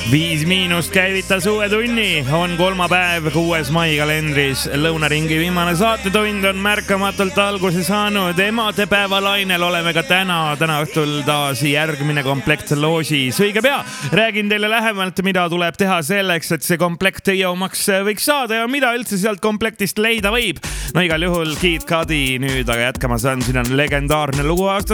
5 käivitas uue tunni, on kolmapäev, 6. mai kalendris. Lõunaringi viimane saatetund on märkamatult alguse saanud. Emadepäeva lainel oleme ka täna õhtul taas järgmine komplekt loosis. Õige pea räägin teile lähemalt, mida tuleb teha selleks, et see komplekt teie omaks võiks saada ja mida üldse sealt komplektist leida võib. No igal juhul Kid Cudi nüüd, aga jätkamas on, siin on legendaarne lugu aastast